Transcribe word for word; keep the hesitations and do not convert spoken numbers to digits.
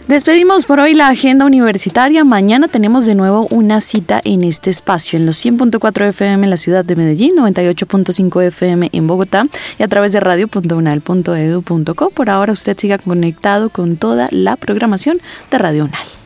Despedimos por hoy la agenda universitaria. Mañana tenemos de nuevo una cita en este espacio, en los cien punto cuatro F M en la ciudad de Medellín, noventa y ocho punto cinco F M en Bogotá y a través de radio punto unal punto edu punto co. Por ahora usted siga conectado con toda la programación de Radio Unal.